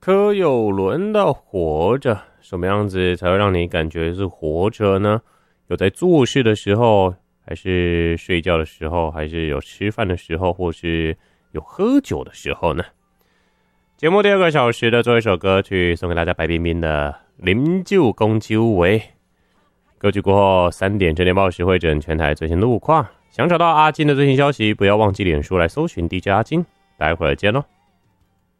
柯有伦的活着，什么样子才会让你感觉是活着呢？有在做事的时候，还是睡觉的时候，还是有吃饭的时候，或是有喝酒的时候呢？节目第2个小时的最后一首歌曲送给大家，白冰冰的《啉酒讲酒话》。歌曲过后3点，整点报时会诊全台最新路况。想找到阿金的最新消息，不要忘记脸书来搜寻 DJ 阿金。待会儿见咯。